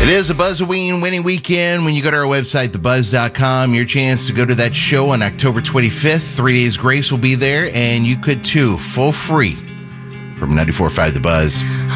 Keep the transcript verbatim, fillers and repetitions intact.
It is a Buzzoween winning weekend. When you go to our website, the buzz dot com, your chance to go to that show on October twenty-fifth. Three Days Grace will be there, and you could too, full free from ninety-four point five The Buzz.